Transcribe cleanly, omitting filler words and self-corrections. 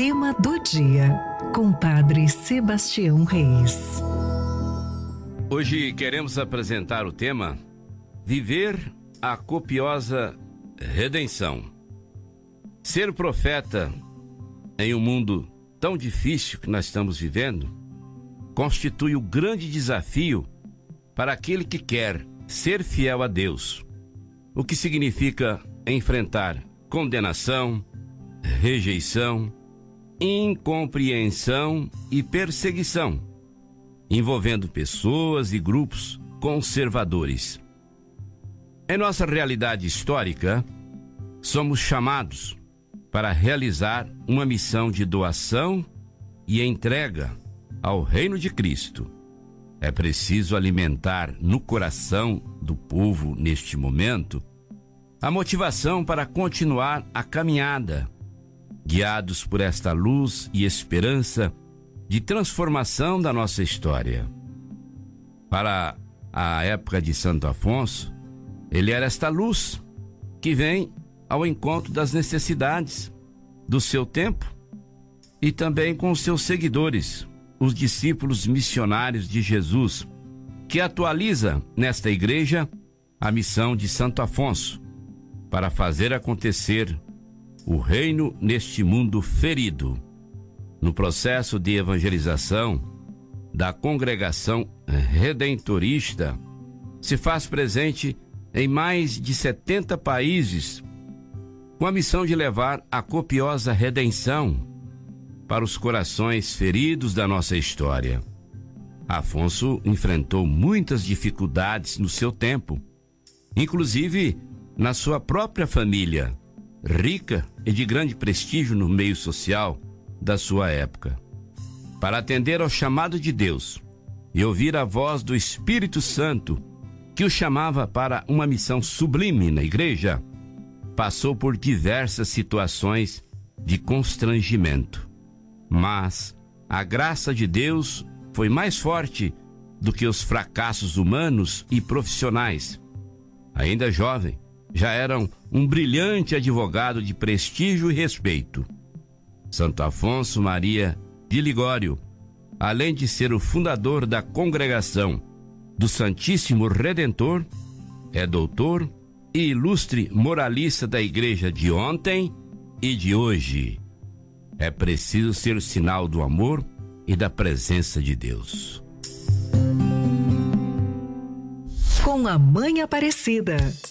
Tema do dia, com Padre Sebastião Reis. Hoje queremos apresentar o tema Viver a copiosa redenção. Ser profeta em um mundo tão difícil que nós estamos vivendo constitui o grande desafio para aquele que quer ser fiel a Deus, o que significa enfrentar condenação, rejeição, incompreensão e perseguição, envolvendo pessoas e grupos conservadores. Em nossa realidade histórica, somos chamados para realizar uma missão de doação e entrega ao reino de Cristo. É preciso alimentar no coração do povo, neste momento, a motivação para continuar a caminhada, guiados por esta luz e esperança de transformação da nossa história. Para a época de Santo Afonso, ele era esta luz que vem ao encontro das necessidades do seu tempo e também com os seus seguidores, os discípulos missionários de Jesus, que atualiza nesta igreja a missão de Santo Afonso para fazer acontecer o reino neste mundo ferido. No processo de evangelização da congregação redentorista, se faz presente em mais de 70 países, com a missão de levar a copiosa redenção para os corações feridos da nossa história. Afonso enfrentou muitas dificuldades no seu tempo, inclusive na sua própria família, rica e de grande prestígio no meio social da sua época. Para atender ao chamado de Deus e ouvir a voz do Espírito Santo, que o chamava para uma missão sublime na igreja, passou por diversas situações de constrangimento. Mas a graça de Deus foi mais forte do que os fracassos humanos e profissionais. Ainda jovem, já era um brilhante advogado de prestígio e respeito. Santo Afonso Maria de Ligório, além de ser o fundador da congregação do Santíssimo Redentor, é doutor e ilustre moralista da igreja de ontem e de hoje. É preciso ser o sinal do amor e da presença de Deus. Com a Mãe Aparecida.